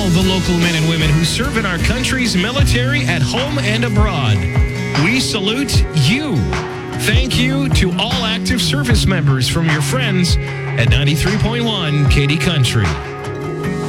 the local men and women who serve in our country's military at home and abroad. We salute you. Thank you to all active service members from your friends at 93.1 Katy Country.